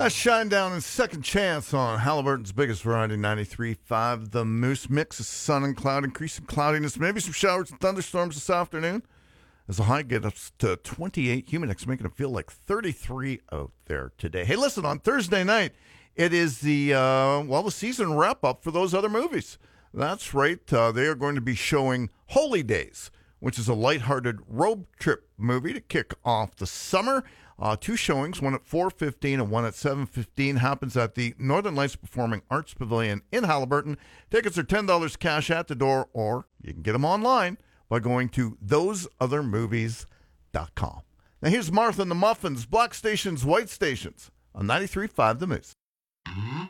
That's Shinedown and Second Chance on Halliburton's biggest variety, 93.5. The Moose Mix of sun and cloud, increasing cloudiness, maybe some showers and thunderstorms this afternoon. As the high gets up to 28, Humidex making it feel like 33 out there today. Hey, listen, on Thursday night, it is the season wrap-up for those other movies. That's right. They are going to be showing Holy Days, which is a lighthearted road trip movie to kick off the summer. Two showings, one at 4:15 and one at 7:15, happens at the Northern Lights Performing Arts Pavilion in Halliburton. Tickets are $10 cash at the door, or you can get them online by going to thoseothermovies.com. Now here's Martha and the Muffins, Black Stations, White Stations on 93.5 The Moose.